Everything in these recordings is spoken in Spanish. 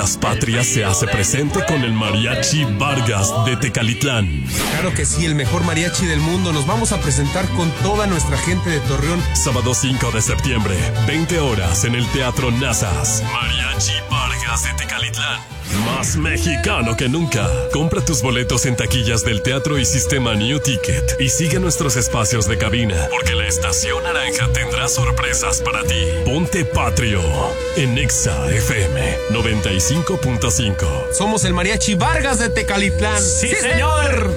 Fiestas Patrias se hace presente con el Mariachi Vargas de Tecalitlán. Claro que sí, el mejor mariachi del mundo. Nos vamos a presentar con toda nuestra gente de Torreón. Sábado 5 de septiembre, 20 horas en el Teatro Nazas. Mariachi Vargas de Tecalitlán. Más mexicano que nunca. Compra tus boletos en taquillas del teatro y sistema New Ticket. Y sigue nuestros espacios de cabina, porque la Estación Naranja tendrá sorpresas para ti. Ponte patrio en Exa FM 95.5. Somos el Mariachi Vargas de Tecalitlán. ¡Sí, señor!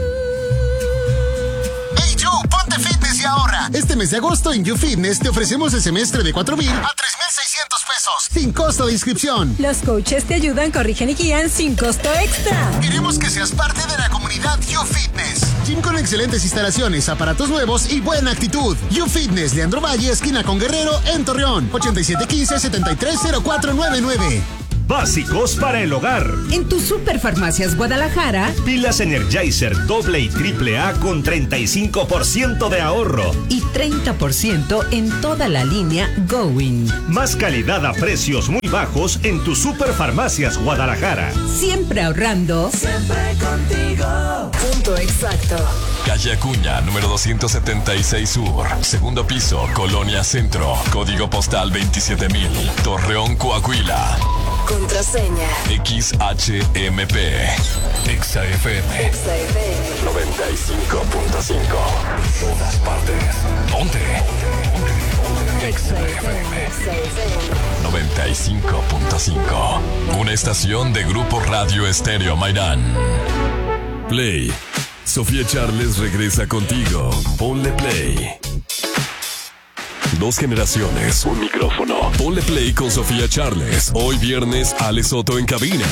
Hey, you, ponte fitness y ahorra. Este mes de agosto en YouFitness te ofrecemos el semestre de 4,000 a 3,600 pesos, sin costo de inscripción. Los coaches te ayudan, corrigen y guían sin costo extra. Queremos que seas parte de la comunidad YouFitness. Gym con excelentes instalaciones, aparatos nuevos y buena actitud. YouFitness, Leandro Valle, esquina con Guerrero, en Torreón. 8715-730499. Básicos para el hogar. En tu Superfarmacias Guadalajara, Pilas Energizer doble y triple A con 35% de ahorro. y 30% en toda la línea Going. Más calidad a precios muy bajos en tu Superfarmacias Guadalajara. Siempre ahorrando. Siempre contigo. Punto exacto. Calle Acuña, número 276 Sur. Segundo piso, Colonia Centro. Código postal 27000. Torreón, Coahuila. Contraseña. XHMP. XFM 95.5. Todas partes. Ponte. XFM 95.5. Una estación de Grupo Radio Estéreo Mairán. Play. Sofía Charles regresa contigo. Ponle play. 2 generaciones, un micrófono. Ponle play con Sofía Charles. Hoy viernes, Ale Soto en cabina.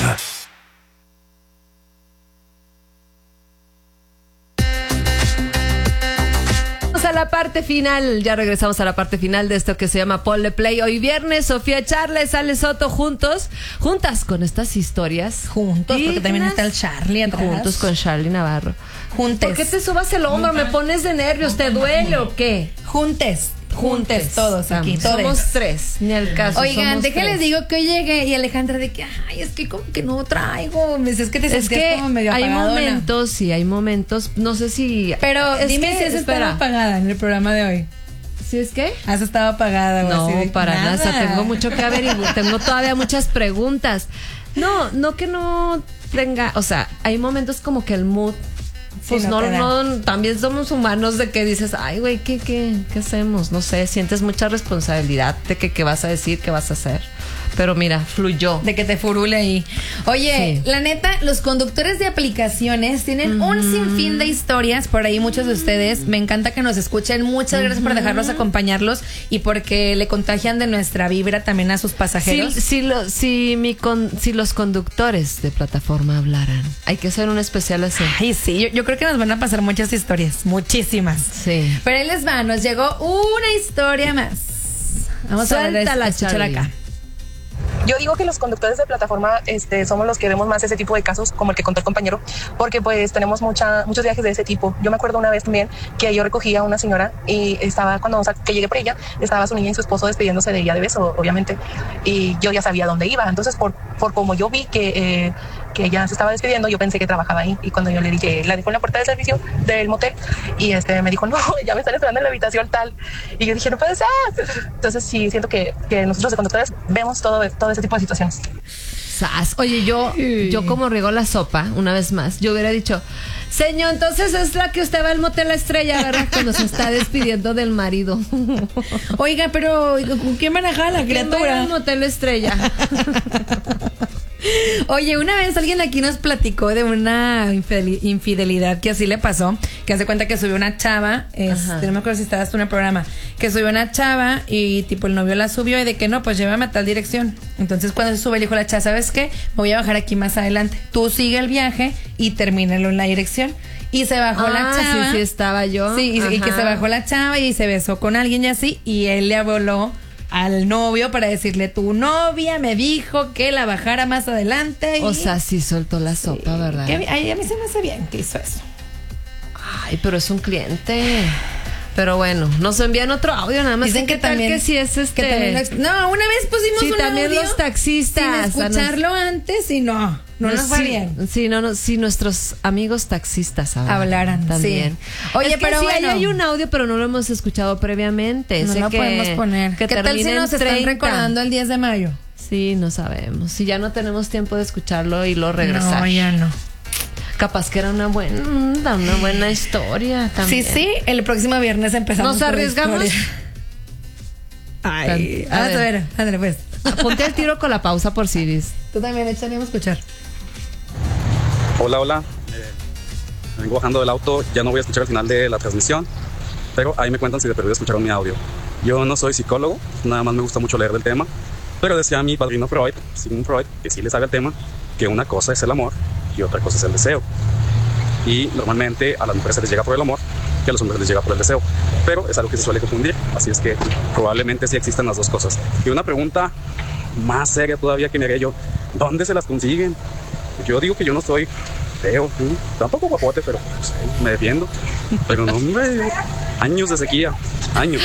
A la parte final, ya regresamos a la parte final de esto que se llama Ponle Play. Hoy viernes, Sofía Charles, Ale Soto juntas con estas historias. Juntos, porque también está el Charlie atrás. Juntos con Charlie Navarro. Juntes. ¿Por qué te subas el hombro? ¿Me pones de nervios? ¿Te duele o qué? Juntes todos aquí, todos. Somos 3, ni al caso. Oigan, déjenles 3. digo que hoy llegué y Alejandra de que, ay, es que como que no traigo. Me dices que te sentías como medio hay apagadona. hay momentos, no sé si... Pero es dime que, si has estado espera. apagada en el programa de hoy. ¿Sí es qué? ¿Has estado apagada o No, así de para nada. O sea, tengo mucho que averiguar. Tengo todavía muchas preguntas. No que no tenga... O sea, hay momentos como que el mood... Pues Sí, no, también somos humanos de que dices, ay, güey, ¿qué hacemos? No sé, sientes mucha responsabilidad de que qué vas a decir, qué vas a hacer. Pero mira, fluyó. De que te furule ahí. Oye, Sí. la neta, los conductores de aplicaciones tienen un sinfín de historias. Por ahí muchos de ustedes. Me encanta que nos escuchen. Muchas gracias por dejarlos acompañarlos y porque le contagian de nuestra vibra también a sus pasajeros. Si los conductores de plataforma hablaran, hay que hacer un especial así. Ay, sí, yo creo que nos van a pasar muchas historias. Muchísimas. Sí. Pero ahí les va, nos llegó una historia más. Vamos a escuchar Charlie. acá. Yo digo que los conductores de plataforma somos los que vemos más ese tipo de casos, como el que contó el compañero, porque pues tenemos muchos viajes de ese tipo. Yo me acuerdo una vez también que yo recogía a una señora y estaba, que llegué por ella, estaba su niña y su esposo despidiéndose de ella de beso, obviamente, y yo ya sabía dónde iba. Entonces, por como yo vi que ella se estaba despidiendo, yo pensé que trabajaba ahí, y cuando yo le dije, la dejó en la puerta de servicio del motel, y me dijo, no, ya me están esperando en la habitación tal, y yo dije, no puede ser. Entonces sí, siento que nosotros de conductores vemos todo ese tipo de situaciones. Oye, yo como riego la sopa, una vez más, yo hubiera dicho, señor, entonces es la que usted va al motel La Estrella, ¿verdad? Cuando se está despidiendo del marido. Oiga, pero ¿con quién manejaba la ¿Quién va criatura? al motel La Estrella? Oye, una vez alguien aquí nos platicó de una infidelidad que así le pasó, que hace cuenta que subió una chava, no me acuerdo si estabas tú en el programa, que subió una chava y tipo el novio la subió y de que no, pues llévame a tal dirección. Entonces cuando se sube le dijo la chava, ¿sabes qué? Me voy a bajar aquí más adelante. Tú sigue el viaje y termínalo en la dirección. Y se bajó la chava. Sí, estaba yo. Sí, y que se bajó la chava y se besó con alguien y así, y él le habló al novio para decirle, tu novia me dijo que la bajara más adelante. O sea, sí soltó la sopa, ¿verdad? A mí se me hace bien que hizo eso. Ay, pero es un cliente. Pero bueno, nos envían otro audio nada más. Dicen que también que si es que también no, una vez pusimos un también audio los taxistas sin escucharlo antes y no nos fue bien. Sí, si nuestros amigos taxistas hablaran también. Sí. Oye, es que pero sí, bueno, hay un audio, pero no lo hemos escuchado previamente. No lo podemos poner. ¿Qué tal si nos están recordando el 10 de mayo? Sí, no sabemos. Si ya no tenemos tiempo de escucharlo y lo regresar. No, ya no. Capaz que era una buena historia también. Sí, el próximo viernes empezamos. ¿Nos arriesgamos? Ay, a ver, ándale pues. Ponte al tiro con la pausa por Ciris. Tú también, échale a escuchar. Hola. Vengo bajando del auto, ya no voy a escuchar el final de la transmisión, pero ahí me cuentan si de perdido escucharon mi audio. Yo no soy psicólogo, nada más me gusta mucho leer del tema, pero decía mi padrino Freud, Sigmund Freud, que sí le sabe el tema, que una cosa es el amor y otra cosa es el deseo. Y normalmente a las mujeres se les llega por el amor y a los hombres les llega por el deseo, pero es algo que se suele confundir, así es que probablemente sí existan las dos cosas. Y una pregunta más seria todavía que me haré yo, ¿dónde se las consiguen? Yo digo que yo no soy feo, tampoco guapote, pero pues, me defiendo. Pero no, hombre, años de sequía, años.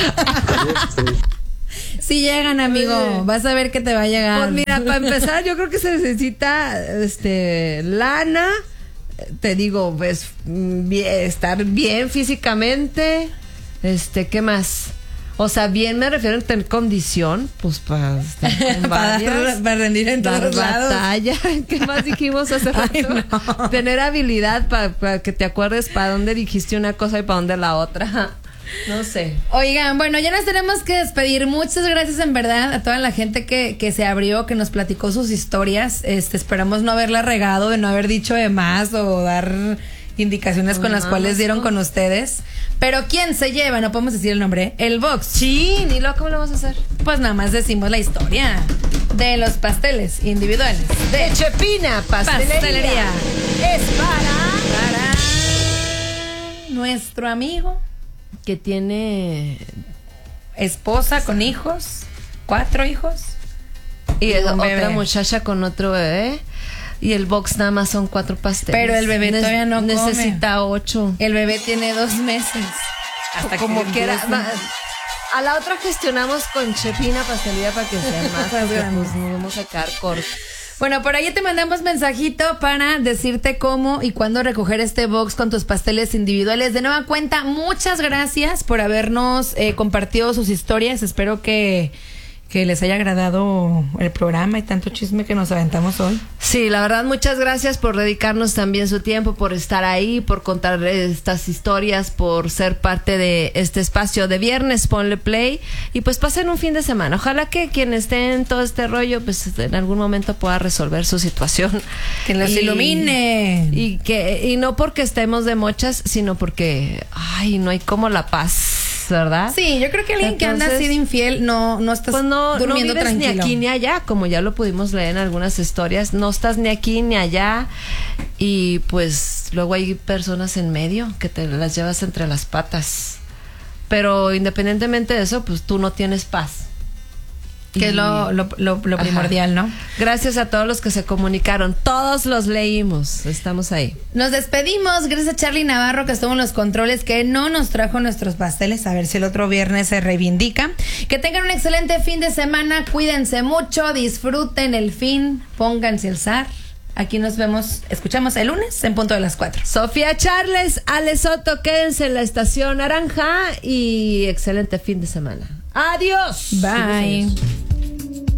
Si llegan, amigo, vas a ver que te va a llegar. Pues mira, para empezar, yo creo que se necesita lana, te digo, pues estar bien físicamente, ¿qué más? O sea, bien me refiero a tener condición, pues para para rendir en todos lados. Batalla. ¿Qué más dijimos hace rato? No. Tener habilidad para que te acuerdes para dónde dijiste una cosa y para dónde la otra. No sé. Oigan, bueno, ya nos tenemos que despedir. Muchas gracias en verdad a toda la gente que se abrió, que nos platicó sus historias. Esperamos no haberla regado, de no haber dicho de más o dar indicaciones con las cuales dieron con ustedes. Pero ¿quién se lleva? No podemos decir el nombre. El box. Sí, ni lo, ¿cómo lo vamos a hacer? Pues nada más decimos la historia de los pasteles individuales de Chepina Pastelería. Es para nuestro amigo que tiene esposa con hijos, 4 hijos y otra muchacha con otro bebé. Y el box nada más son 4 pasteles. Pero el bebé todavía no come. Necesita 8. El bebé tiene 2 meses. Hasta como quiera. A la otra gestionamos con Chepina Pastelería para que sea más. Pues no vamos a sacar corto. Bueno, por ahí te mandamos mensajito para decirte cómo y cuándo recoger este box con tus pasteles individuales. De nueva cuenta, muchas gracias por habernos compartido sus historias. Espero que les haya agradado el programa y tanto chisme que nos aventamos hoy. Sí, la verdad, muchas gracias por dedicarnos también su tiempo, por estar ahí, por contar estas historias, por ser parte de este espacio de viernes, ponle play, y pues pasen un fin de semana. Ojalá que quien esté en todo este rollo, pues en algún momento pueda resolver su situación. Que los ilumine. Y no porque estemos de mochas, sino porque, no hay como la paz, ¿verdad? Sí, yo creo que alguien que anda así de infiel no estás durmiendo no vives tranquilo. Ni aquí ni allá, como ya lo pudimos leer en algunas historias, no estás ni aquí ni allá, y pues luego hay personas en medio que te las llevas entre las patas, pero independientemente de eso, pues tú no tienes paz. Que es lo primordial, ¿no? Gracias a todos los que se comunicaron. Todos los leímos. Estamos ahí. Nos despedimos. Gracias a Charlie Navarro, que estuvo en los controles, que no nos trajo nuestros pasteles. A ver si el otro viernes se reivindica. Que tengan un excelente fin de semana. Cuídense mucho. Disfruten el fin. Pónganse el zar. Aquí nos vemos, escuchamos el lunes en punto de las 4. Sofía Charles, Ale Soto, quédense en la estación naranja y excelente fin de semana. Adiós. Bye.